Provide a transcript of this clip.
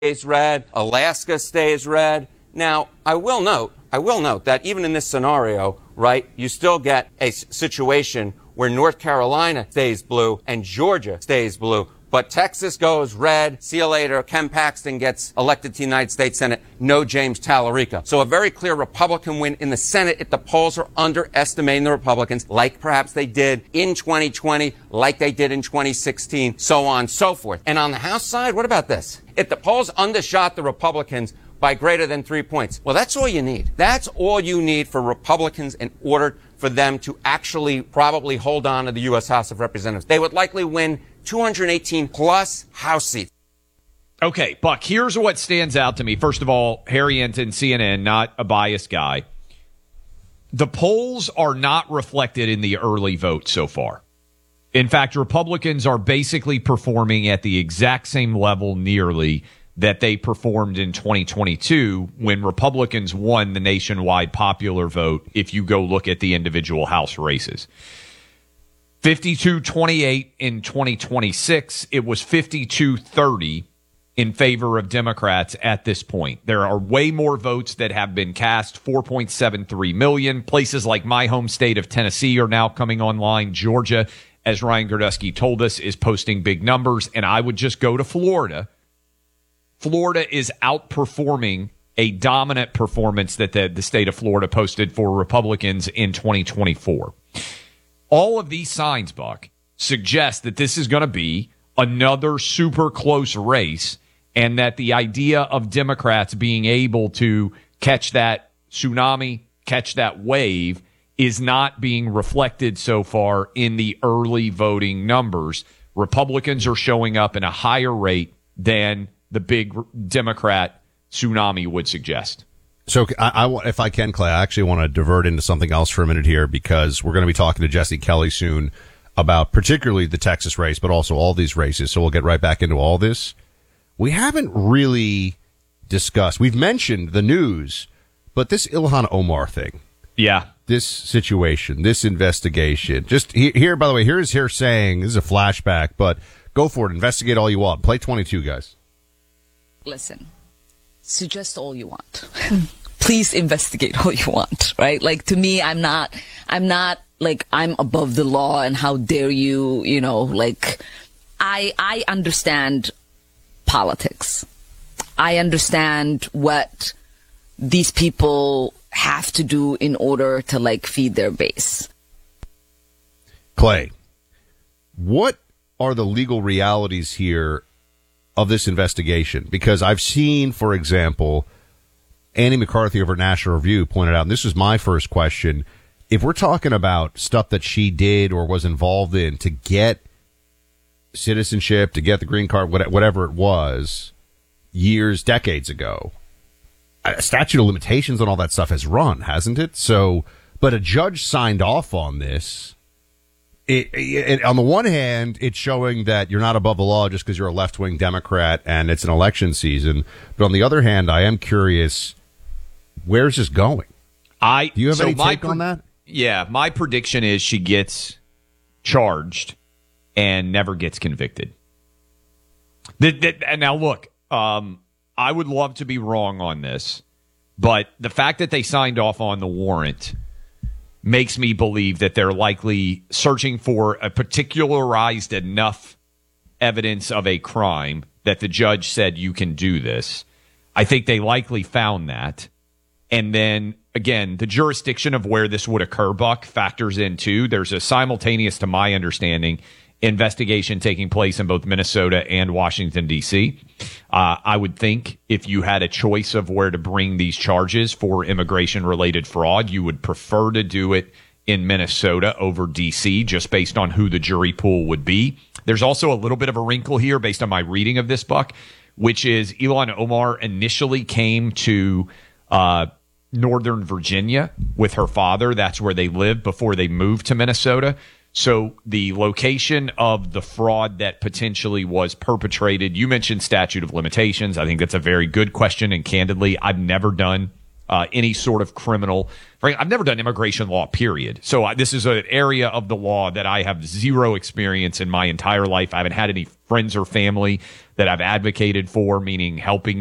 stays red, Alaska stays red. Now, I will note that even in this scenario, right, you still get a situation where North Carolina stays blue and Georgia stays blue. But Texas goes red. See you later. Ken Paxton gets elected to the United States Senate. No James Tallarico. So a very clear Republican win in the Senate if the polls are underestimating the Republicans, like perhaps they did in 2020, like they did in 2016, so on and so forth. And on the House side, what about this? If the polls undershot the Republicans by greater than 3 points, well, that's all you need. That's all you need for Republicans in order for them to actually probably hold on to the U.S. House of Representatives. They would likely win 218 plus House seats. Okay, Buck, here's what stands out to me. First of all, Harry Enton, CNN, not a biased guy. The polls are not reflected in the early vote so far. In fact, Republicans are basically performing at the exact same level nearly that they performed in 2022 when Republicans won the nationwide popular vote if you go look at the individual House races. 52-28 in 2026. It was 52-30 in favor of Democrats at this point. There are way more votes that have been cast, 4.73 million. Places like my home state of Tennessee are now coming online. Georgia, as Ryan Gerdusky told us, is posting big numbers. And I would just go to Florida. Florida is outperforming a dominant performance that the state of Florida posted for Republicans in 2024. All of these signs, Buck, suggest that this is going to be another super close race and that the idea of Democrats being able to catch that tsunami, catch that wave, is not being reflected so far in the early voting numbers. Republicans are showing up in a higher rate than the big Democrat tsunami would suggest. So if I can, Clay, I actually want to divert into something else for a minute here because we're going to be talking to Jesse Kelly soon about particularly the Texas race, but also all these races. So we'll get right back into all this. We haven't really discussed, we've mentioned the news, but this Ilhan Omar thing. Yeah. This situation, this investigation. Just here, by the way, here's her saying, this is a flashback, but go for it. Investigate all you want. Play 22, guys. Listen, suggest all you want. Please investigate all you want, right? Like, to me, I'm not like I'm above the law and how dare you, like, I understand politics. I understand what these people have to do in order to, like, feed their base. Clay, what are the legal realities here of this investigation? Because I've seen, for example, Annie McCarthy over at National Review pointed out, and this was my first question, if we're talking about stuff that she did or was involved in to get citizenship, to get the green card, whatever it was, decades ago, a statute of limitations on all that stuff has run, hasn't it? So, but a judge signed off on this. It, on the one hand, it's showing that you're not above the law just because you're a left-wing Democrat and it's an election season. But on the other hand, I am curious, where's this going? Do you have any take on that? Yeah, my prediction is she gets charged and never gets convicted. And now, look, I would love to be wrong on this, but the fact that they signed off on the warrant makes me believe that they're likely searching for a particularized enough evidence of a crime that the judge said you can do this. I think they likely found that. And then, again, the jurisdiction of where this would occur, Buck, factors in too. There's a simultaneous, to my understanding, investigation taking place in both Minnesota and Washington, D.C. I would think if you had a choice of where to bring these charges for immigration-related fraud, you would prefer to do it in Minnesota over D.C., just based on who the jury pool would be. There's also a little bit of a wrinkle here based on my reading of this, Buck, which is Ilhan Omar initially came to Northern Virginia with her father. That's where they lived before they moved to Minnesota. So the location of the fraud that potentially was perpetrated, you mentioned statute of limitations. I think that's a very good question. And candidly, I've never done any sort of criminal. I've never done immigration law, period. So this is an area of the law that I have zero experience in my entire life. I haven't had any friends or family that I've advocated for, meaning helping